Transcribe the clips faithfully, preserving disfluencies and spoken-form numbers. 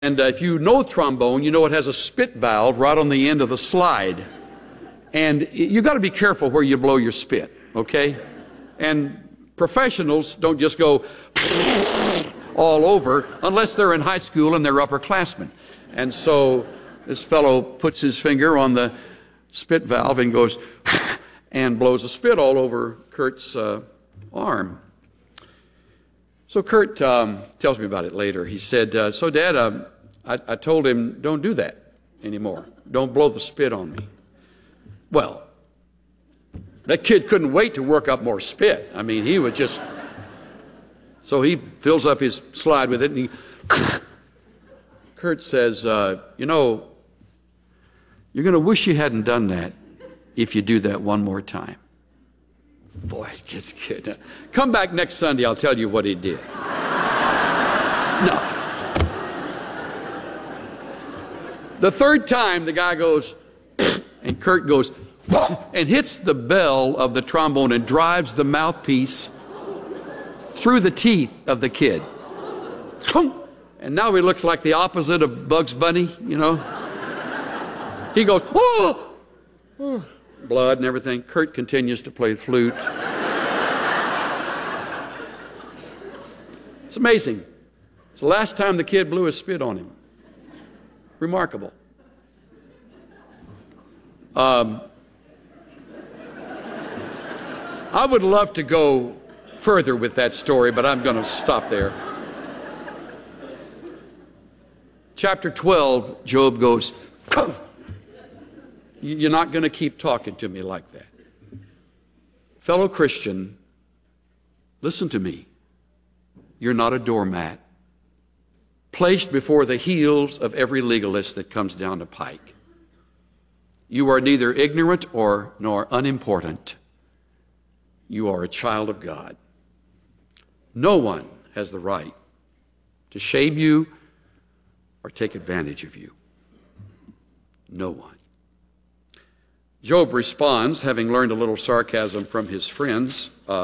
And uh, if you know trombone, you know it has a spit valve right on the end of the slide. And you got to be careful where you blow your spit, okay? And professionals don't just go all over unless they're in high school and they're upperclassmen. And so this fellow puts his finger on the spit valve and goes and blows a spit all over Kurt's uh, arm. So Kurt um, tells me about it later. He said, uh, so Dad, uh, I, I told him, don't do that anymore. Don't blow the spit on me. Well, that kid couldn't wait to work up more spit. I mean, he would just... So he fills up his slide with it, and he... Kurt says, uh, you know, you're going to wish you hadn't done that if you do that one more time. Boy, it gets good. Come back next Sunday, I'll tell you what he did. No. The third time, the guy goes, and Kurt goes, and hits the bell of the trombone and drives the mouthpiece through the teeth of the kid. And now he looks like the opposite of Bugs Bunny, you know. He goes, oh! oh. Blood and everything. Kurt continues to play the flute. It's amazing. It's the last time the kid blew a spit on him. Remarkable. Um, I would love to go further with that story, but I'm going to stop there. Chapter twelve, Job goes, you're not going to keep talking to me like that. Fellow Christian, listen to me. You're not a doormat placed before the heels of every legalist that comes down the pike. You are neither ignorant or nor unimportant. You are a child of God. No one has the right to shame you or take advantage of you. No one. Job responds, having learned a little sarcasm from his friends, uh,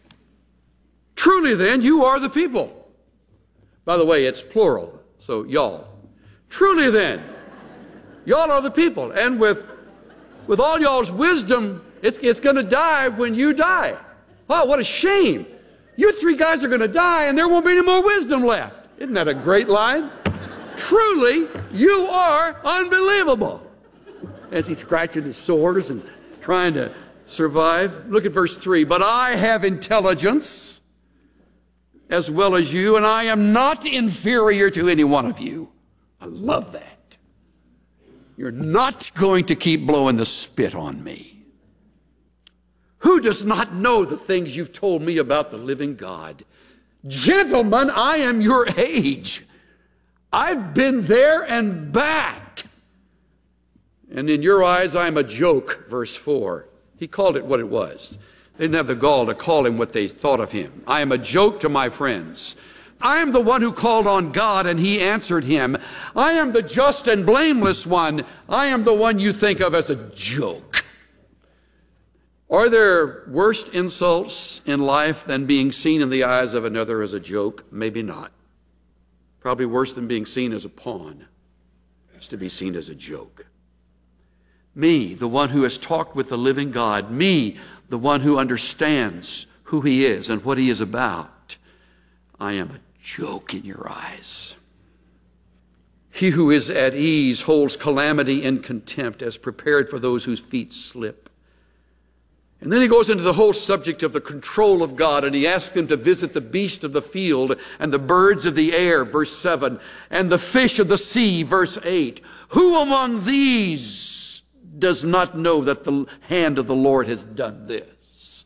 truly then, you are the people. By the way, it's plural, so y'all. Truly then, y'all are the people. And with, with all y'all's wisdom, it's, it's going to die when you die. Wow, what a shame. You three guys are going to die and there won't be any more wisdom left. Isn't that a great line? Truly, you are unbelievable. As he's scratching his sores and trying to survive. Look at verse three. But I have intelligence as well as you, and I am not inferior to any one of you. I love that. You're not going to keep blowing the spit on me. Who does not know the things you've told me about the living God? Gentlemen, I am your age. I've been there and back. And in your eyes, I'm a joke, verse four. He called it what it was. They didn't have the gall to call him what they thought of him. I am a joke to my friends. I am the one who called on God and he answered him. I am the just and blameless one. I am the one you think of as a joke. Are there worse insults in life than being seen in the eyes of another as a joke? Maybe not. Probably worse than being seen as a pawn is to be seen as a joke. Me, the one who has talked with the living God. Me, the one who understands who he is and what he is about. I am a joke in your eyes. He who is at ease holds calamity in contempt, as prepared for those whose feet slip. And then he goes into the whole subject of the control of God, and he asks them to visit the beast of the field and the birds of the air, verse seven, and the fish of the sea, verse eight. Who among these does not know that the hand of the Lord has done this?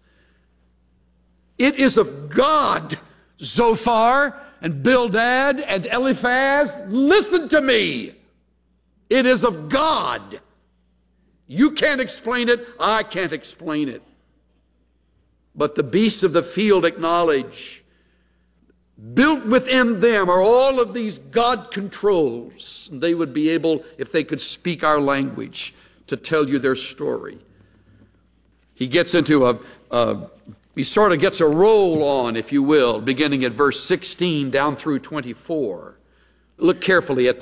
It is of God, Zophar and Bildad and Eliphaz. Listen to me. It is of God. You can't explain it. I can't explain it. But the beasts of the field acknowledge, built within them are all of these God controls. And they would be able, if they could speak our language, to tell you their story. He gets into a, a he sort of gets a roll on, if you will, beginning at verse sixteen down through twenty-four. Look carefully at